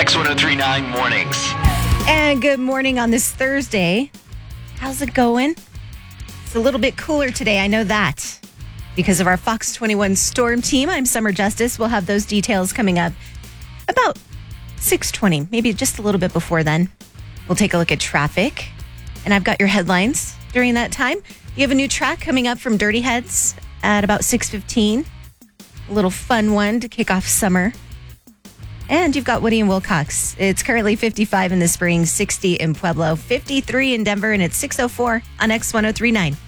X1039 Mornings. And good morning on this Thursday. How's it going? It's a little bit cooler today, I know that. Because of our Fox 21 Storm Team, I'm Summer Justice. We'll have those details coming up about 6:20, maybe just a little bit before then. We'll take a look at traffic. And I've got your headlines during that time. You have a new track coming up from Dirty Heads at about 6:15. A little fun one to kick off summer. And you've got Woody and Wilcox. It's currently 55 in the Springs, 60 in Pueblo, 53 in Denver, and it's 6:04 on X1039.